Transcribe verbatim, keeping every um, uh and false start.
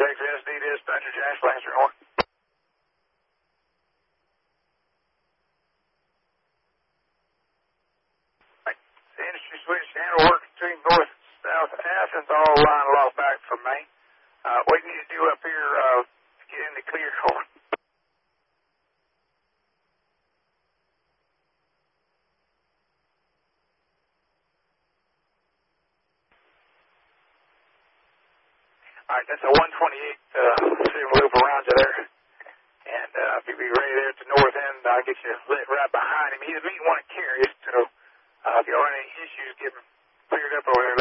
X S D dispatcher, Jack Lancer, over. Right. The industry switch handle work between north and south Athens, all line lost back from me. Uh, what do you need to do up here uh, to get in the clear, over? All right, that's a one twenty-eight uh, signal loop around you there. And uh, if you be ready there at the north end, I'll get you lit right behind him. He's the main one to carry us, so uh, if you have any issues, get him cleared up over there.